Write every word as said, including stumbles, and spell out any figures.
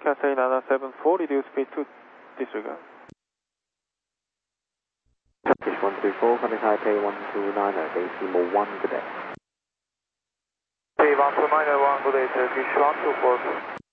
Cathay nine seven four, reduce speed to disregard. Turkish one three four, contact Taipei one two nine zero, Decimal one, good day. Taipei one two nine zero one, good day, Turkish one two four.